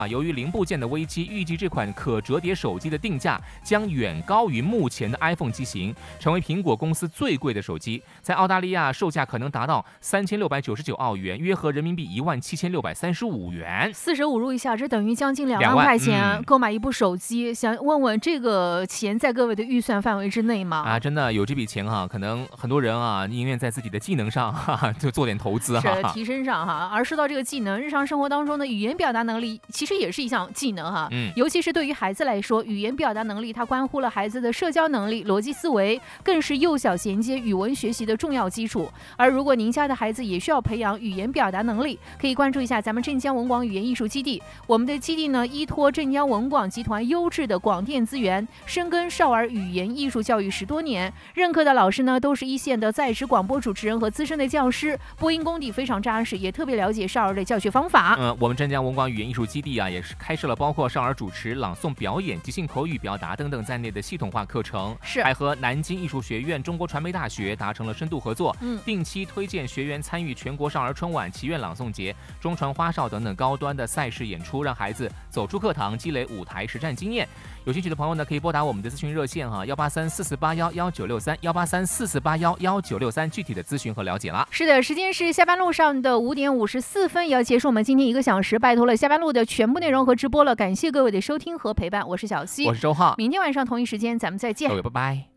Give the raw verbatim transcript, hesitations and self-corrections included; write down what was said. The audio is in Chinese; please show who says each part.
Speaker 1: 啊，由于零部件的危机，预计这款可折叠手机的定价将远高于目前的 iPhone 机型，成为苹果公司最贵的手机。在澳大利亚售价可能达到三千六百九十九澳元，约合人民币一万七千六百三十五元。
Speaker 2: 四舍五入一下，这等于将近两万块钱、嗯、购买一部手机。想问问这个钱在各位的预算范围之内吗？
Speaker 1: 啊，真的有这笔钱哈、啊，可能很多人啊宁愿在自己的技能上哈哈就做点投资哈，
Speaker 2: 是提升上哈。而说到这个技能，日常生活当中的语言表达能力其实也是一项技能哈。嗯，尤其是对于孩子来说，语言表达能力它关乎了孩子的社交能力、逻辑思维，更是幼小衔接语文学习的重要基础。而如果您家的孩子也需要培养语言表达能力，可以关注一下咱们镇江文广语言艺术基地。我们的基地呢，依托镇江文广集团优质的广电资源，深耕少儿语言艺术教育十多年，任课的老师呢都是一线的在职广播主持人和资深的教师，播音功底非常扎实，也特别了解少儿的教学方法。
Speaker 1: 嗯，我们镇江文广语言艺术基地啊，也是开设了包括少儿主持、朗诵表演、即兴口语表达等等在内的系统化课程，
Speaker 2: 是
Speaker 1: 还和南京艺术学院、中国传媒大学达成了深度合作，
Speaker 2: 嗯，
Speaker 1: 定期推荐学员参与全国少儿春晚、祈愿朗诵节、中传花少等等高端的赛事演出，让孩子走出课堂，积累舞台实战经验。有兴趣的朋友呢，可以拨打我们的咨询热线哈，幺八三四四八幺幺九六三，幺八三四四八幺幺九六三，具体的咨询和了解了。
Speaker 2: 是的，时间是下班路上的五点五十四分，也要结束我们今天一个小时，拜托了下班路的全部内容和直播了，感谢各位的收听和陪伴，我是小溪，
Speaker 1: 我是周浩，
Speaker 2: 明天晚上同一时间咱们再见，
Speaker 1: 各位拜拜。